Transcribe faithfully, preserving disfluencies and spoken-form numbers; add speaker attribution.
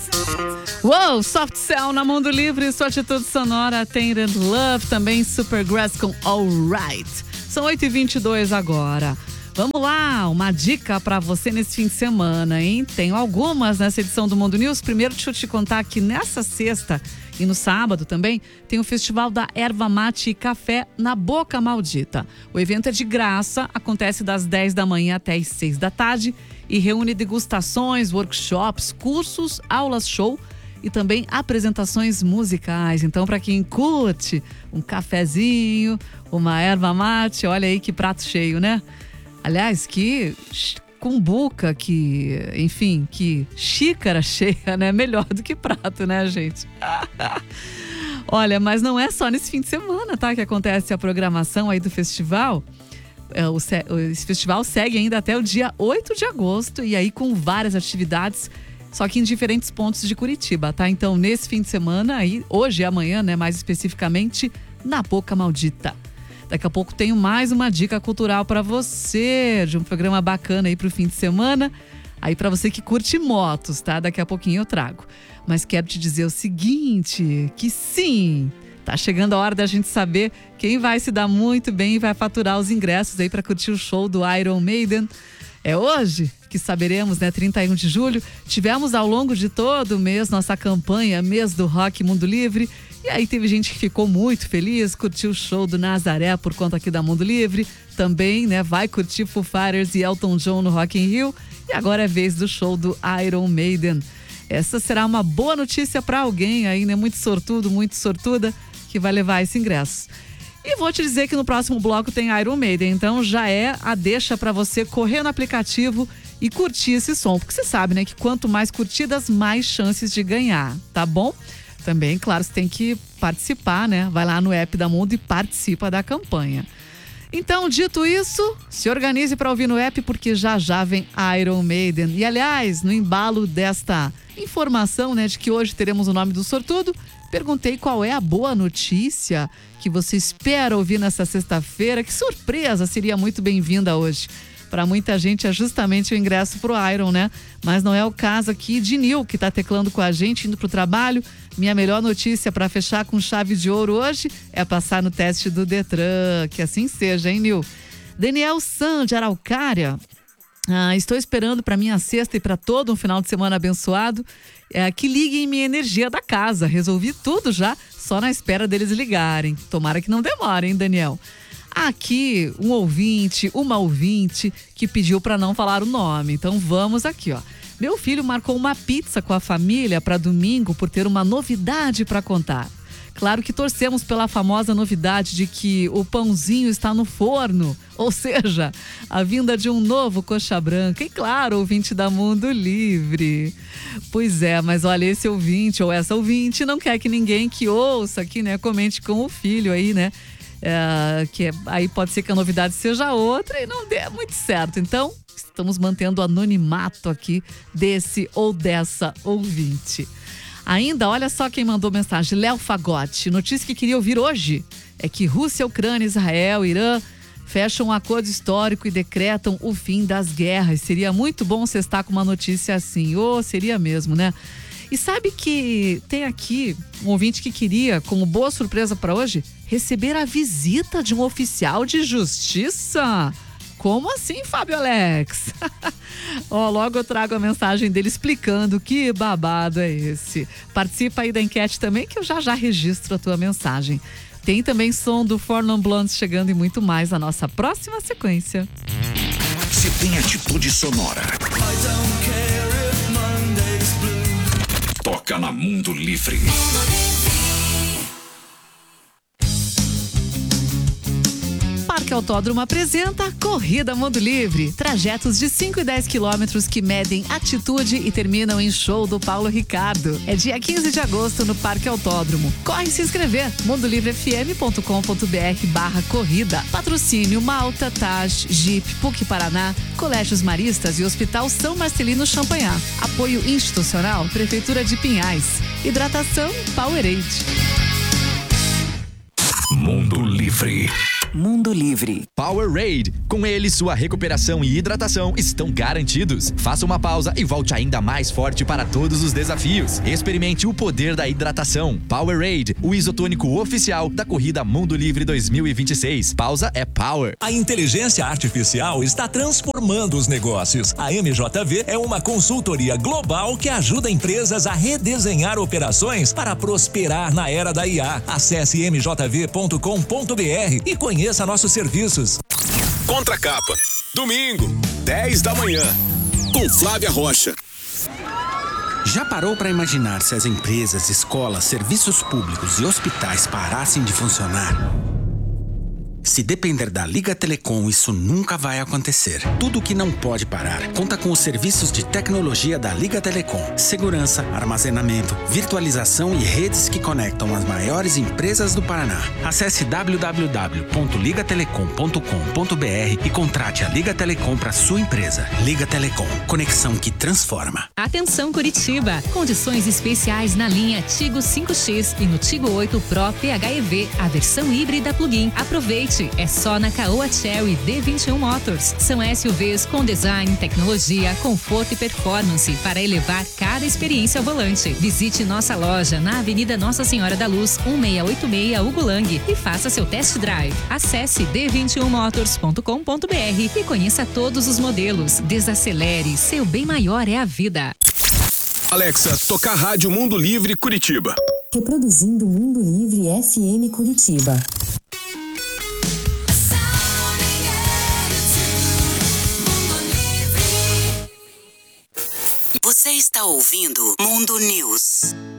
Speaker 1: Uou, Soft Cell na Mundo Livre, sua atitude sonora, Tainted Love, também Supergrass com Alright. São oito e vinte e dois agora. Vamos lá, uma dica pra você nesse fim de semana, hein? Tenho algumas nessa edição do Mundo News. Primeiro, deixa eu te contar que nessa sexta e no sábado também tem o Festival da Erva Mate e Café na Boca Maldita. O evento é de graça, acontece das dez da manhã até as seis da tarde e reúne degustações, workshops, cursos, aulas show e também apresentações musicais. Então, para quem curte um cafezinho, uma erva mate, olha aí que prato cheio, né? Aliás, que cumbuca, que, enfim, que xícara cheia, né? Melhor do que prato, né, gente? Olha, mas não é só nesse fim de semana, tá? Que acontece a programação aí do festival. É, o, o festival segue ainda até o dia oito de agosto e aí com várias atividades, só que em diferentes pontos de Curitiba, tá? Então, nesse fim de semana, aí, hoje e amanhã, né, mais especificamente, na Boca Maldita. Daqui a pouco tenho mais uma dica cultural para você, de um programa bacana aí pro fim de semana. Aí para você que curte motos, tá? Daqui a pouquinho eu trago. Mas quero te dizer o seguinte, que sim, tá chegando a hora da gente saber quem vai se dar muito bem e vai faturar os ingressos aí para curtir o show do Iron Maiden. É hoje que saberemos, né? trinta e um de julho. Tivemos ao longo de todo o mês nossa campanha Mês do Rock Mundo Livre. E aí teve gente que ficou muito feliz, curtiu o show do Nazaré por conta aqui da Mundo Livre. Também, né, vai curtir Foo Fighters e Elton John no Rock in Rio. E agora é vez do show do Iron Maiden. Essa será uma boa notícia para alguém aí, né, muito sortudo, muito sortuda, que vai levar esse ingresso. E vou te dizer que no próximo bloco tem Iron Maiden, então já é a deixa para você correr no aplicativo e curtir esse som. Porque você sabe, né, que quanto mais curtidas, mais chances de ganhar, tá bom? Também, claro, você tem que participar, né? Vai lá no app da Mundo e participa da campanha. Então, dito isso, se organize para ouvir no app, porque já já vem Iron Maiden. E, aliás, no embalo desta informação, né, de que hoje teremos o nome do sortudo, perguntei qual é a boa notícia que você espera ouvir nessa sexta-feira. Que surpresa seria muito bem-vinda hoje. Para muita gente é justamente o ingresso pro Iron, né? Mas não é o caso aqui de Nil, que tá teclando com a gente, indo pro trabalho. Minha melhor notícia para fechar com chave de ouro hoje é passar no teste do Detran. Que assim seja, hein, Nil? Daniel San, de Araucária. Ah, estou esperando para minha sexta e para todo um final de semana abençoado é, que liguem minha energia da casa. Resolvi tudo já, só na espera deles ligarem. Tomara que não demorem, hein, Daniel? Aqui, um ouvinte, uma ouvinte que pediu para não falar o nome. Então vamos aqui, ó. Meu filho marcou uma pizza com a família para domingo por ter uma novidade para contar. Claro que torcemos pela famosa novidade de que o pãozinho está no forno, ou seja, a vinda de um novo coxa branca. E claro, ouvinte da Mundo Livre. Pois é, mas olha, esse ouvinte ou essa ouvinte não quer que ninguém que ouça aqui, né, comente com o filho aí, né? É, que é, aí pode ser que a novidade seja outra e não dê muito certo. Então, estamos mantendo o anonimato aqui desse ou dessa ouvinte. Ainda, olha só quem mandou mensagem, Léo Fagotti. Notícia que queria ouvir hoje é que Rússia, Ucrânia, Israel, Irã fecham um acordo histórico e decretam o fim das guerras. Seria muito bom você estar com uma notícia assim. Ô, oh, seria mesmo, né? E sabe que tem aqui um ouvinte que queria, como boa surpresa para hoje, receber a visita de um oficial de justiça. Como assim, Fábio Alex? Ó, logo eu trago a mensagem dele explicando que babado é esse. Participa aí da enquete também, que eu já já registro a tua mensagem. Tem também som do Four Non Blondes chegando e muito mais na nossa próxima sequência.
Speaker 2: Se tem atitude sonora, toca na Mundo Livre.
Speaker 1: Parque Autódromo apresenta Corrida Mundo Livre. Trajetos de cinco e dez quilômetros que medem atitude e terminam em show do Paulo Ricardo. É dia quinze de agosto no Parque Autódromo. Corre se inscrever. mundolivrefm.com.br barra corrida. Patrocínio Malta, Taj, Jeep, P U C Paraná, Colégios Maristas e Hospital São Marcelino Champagnat. Apoio institucional, Prefeitura de Pinhais. Hidratação Powerade.
Speaker 2: Mundo Livre.
Speaker 3: Mundo Livre.
Speaker 4: Powerade. Com ele, sua recuperação e hidratação estão garantidos. Faça uma pausa e volte ainda mais forte para todos os desafios. Experimente o poder da hidratação. Powerade, o isotônico oficial da corrida Mundo Livre dois mil e vinte e seis. Pausa é power.
Speaker 5: A inteligência artificial está transformando os negócios. A M J V é uma consultoria global que ajuda empresas a redesenhar operações para prosperar na era da I A. Acesse m j v ponto com ponto b r e conheça nossos serviços.
Speaker 6: Contracapa, domingo, dez da manhã, com Flávia Rocha.
Speaker 7: Já parou para imaginar se as empresas, escolas, serviços públicos e hospitais parassem de funcionar? Se depender da Liga Telecom, isso nunca vai acontecer. Tudo que não pode parar conta com os serviços de tecnologia da Liga Telecom. Segurança, armazenamento, virtualização e redes que conectam as maiores empresas do Paraná. Acesse w w w ponto liga telecom ponto com ponto b r e contrate a Liga Telecom para sua empresa. Liga Telecom, conexão que transforma.
Speaker 8: Atenção Curitiba, condições especiais na linha Tigo cinco X e no Tigo oito Pro P H E V, a versão híbrida plug-in. Aproveite! É só na Caoa Chery D vinte e um Motors. São S U Vs com design, tecnologia, conforto e performance para elevar cada experiência ao volante. Visite nossa loja na Avenida Nossa Senhora da Luz, um seis oito seis, Hugo Lang, e faça seu test drive. Acesse d vinte e um motors ponto com ponto b r e conheça todos os modelos. Desacelere, seu bem maior é a vida.
Speaker 6: Alexa, tocar Rádio Mundo Livre Curitiba.
Speaker 9: Reproduzindo Mundo Livre F M Curitiba.
Speaker 3: Você está ouvindo Mundo News.